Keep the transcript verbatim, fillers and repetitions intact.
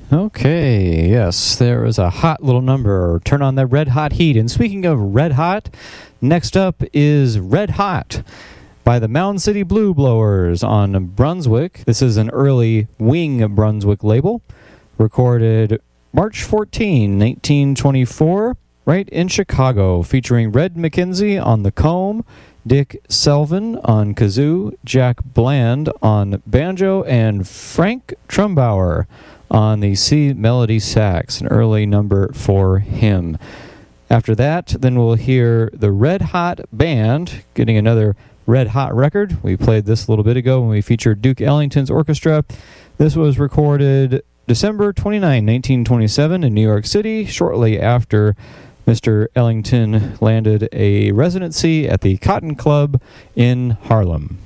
Okay, yes, there is a hot little number. Turn on that red hot heat. And speaking of red hot, next up is Red Hot by the Mound City Blue Blowers on Brunswick. This is an early Wing Brunswick label, recorded March fourteenth, nineteen twenty-four, right in Chicago, featuring Red McKenzie on the comb, Dick Selvin on kazoo, Jack Bland on banjo, and Frank Trumbauer on the C melody sax, an early number for him. After that, then we'll hear the Red Hot Band getting another Red Hot record. We played this a little bit ago when we featured Duke Ellington's orchestra. This was recorded December twenty-ninth, nineteen twenty-seven in New York City, shortly after Mister Ellington landed a residency at the Cotton Club in Harlem.